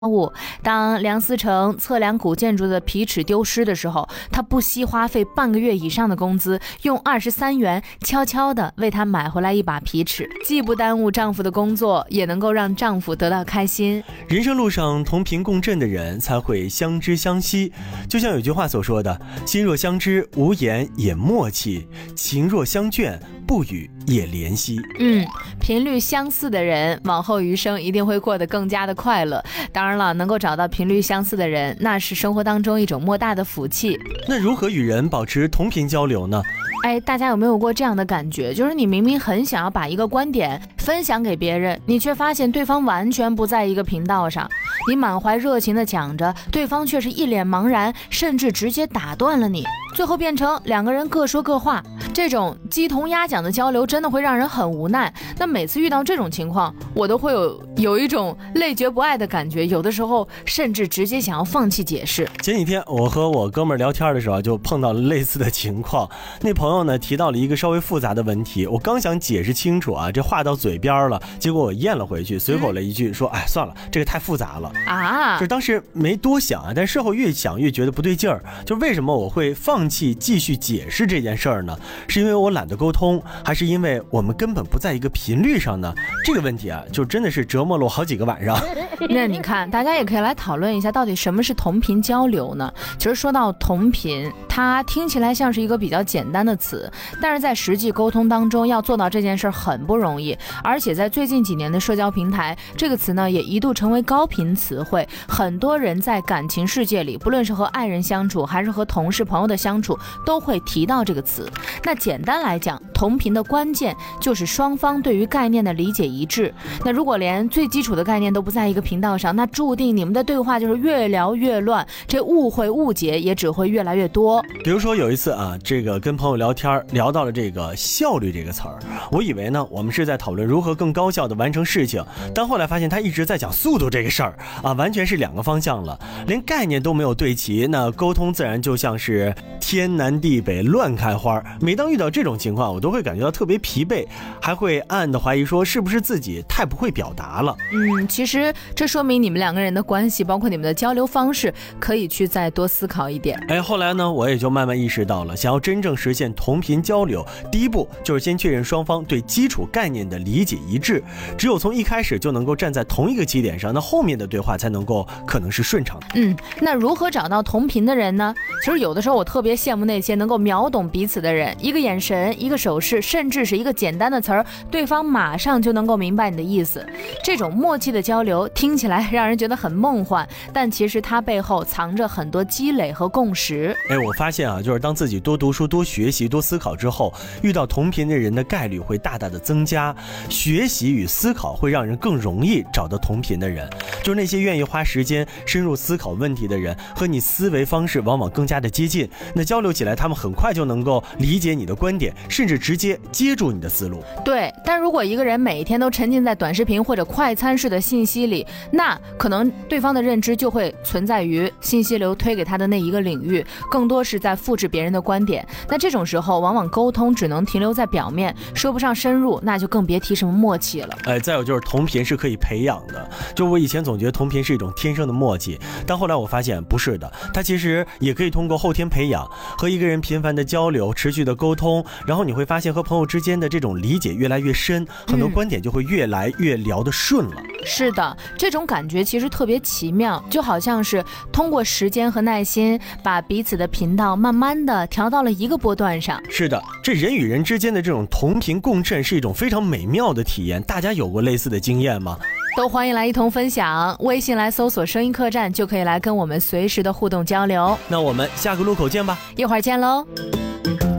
物。当梁思成测量古建筑的皮尺丢失的时候，他不惜花费半个月以上的工资，用23元悄悄地为他买回来一把皮尺，既不耽误丈夫的工作，也能够让丈夫得到开心。 人生路上同频共振的人才会相知相惜，就像有句话所说的，心若相知，无言也默契，情若相眷，不语也怜惜。 频率相似的人，往后余生一定会过得更加的快乐。当然了，能够找到频率相似的人，那是生活当中一种莫大的福气。 那如何与人保持同频交流呢？ 大家有没有过这样的感觉，就是你明明很想要把一个观点分享给别人，你却发现对方完全不在一个频道上，你满怀热情地讲着，对方却是一脸茫然，甚至直接打断了你，最后变成两个人各说各话。这种鸡同鸭讲的交流真的会让人很无奈。那每次遇到这种情况，我都会有一种累觉不爱的感觉，有的时候甚至直接想要放弃解释。 前几天我和我哥们儿聊天的时候，就碰到了类似的情况。那朋友呢提到了一个稍微复杂的问题，我刚想解释清楚啊，这话到嘴边了，结果我咽了回去，随口了一句说，算了，这个太复杂了啊。就当时没多想啊，但事后越想越觉得不对劲儿。就为什么我会放弃继续解释这件事儿呢？是因为我懒得沟通，还是因为我们根本不在一个频率上呢？这个问题啊，就真的是折磨了我好几个晚上。 那你看，大家也可以来讨论一下，到底什么是同频交流呢？其实说到同频，它听起来像是一个比较简单的词，但是在实际沟通当中要做到这件事很不容易。而且在最近几年的社交平台，这个词呢也一度成为高频词汇，很多人在感情世界里，不论是和爱人相处，还是和同事朋友的相处，都会提到这个词。那简单来讲，同频的关键就是双方对于概念的理解一致。那如果连最基础的概念都不在一个频道上，那注定你们的对话就是越聊越乱，这误会误解也只会越来越多。 比如说有一次啊，这个跟朋友聊天，聊到了这个效率这个词儿，我以为呢我们是在讨论如何更高效的完成事情，但后来发现他一直在讲速度这个事儿啊，完全是两个方向了，连概念都没有对齐，那沟通自然就像是天南地北乱开花。每当遇到这种情况，我都会感觉到特别疲惫，还会暗暗的怀疑说是不是自己太不会表达了。 其实这说明你们两个人的关系，包括你们的交流方式，可以去再多思考一点。 后来呢，我也就慢慢意识到了，想要真正实现同频交流，第一步就是先确认双方对基础概念的理解一致，只有从一开始就能够站在同一个起点上，那后面的对话才能够可能是顺畅的。 那如何找到同频的人呢？其实有的时候我特别羡慕那些能够秒懂彼此的人，一个眼神，一个手势，甚至是一个简单的词儿，对方马上就能够明白你的意思。这种默契的交流听起来让人觉得很梦幻，但其实它背后藏着很多积累和共识。 我发现啊，就是当自己多读书、多学习、多思考之后，遇到同频的人的概率会大大的增加。学习与思考会让人更容易找到同频的人，就是那些愿意花时间深入思考问题的人，和你思维方式往往更加的接近。那交流起来，他们很快就能够理解你的观点，甚至直接接住你的思路。 对，但如果一个人每一天都沉浸在短视频或者快餐式的信息里，那可能对方的认知就会存在于信息流推给他的那一个领域，更多是在复制别人的观点。那这种时候，往往沟通只能停留在表面，说不上深入，那就更别提什么默契了。 再有就是同频是可以培养的。就我以前总觉得同频是一种天生的默契，但后来我发现不是的，它其实也可以通过后天培养，和一个人频繁的交流，持续的沟通，然后你会发现和朋友之间的这种理解越来越深，很多观点就会越来越聊得顺了。 是的，这种感觉其实特别奇妙，就好像是通过时间和耐心，把彼此的频道慢慢的调到了一个波段上。 是的，这人与人之间的这种同频共振是一种非常美妙的体验，大家有过类似的经验吗？ 都欢迎来一同分享，微信来搜索声音客栈，就可以来跟我们随时的互动交流。 那我们下个路口见吧， 一会儿见喽。